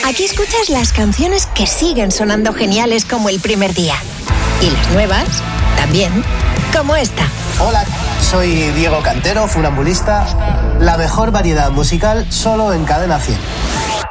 Aquí escuchas las canciones que siguen sonando geniales como el primer día. Y las nuevas, también, como esta. Hola, soy Diego Cantero, funambulista. La mejor variedad musical solo en Cadena 100.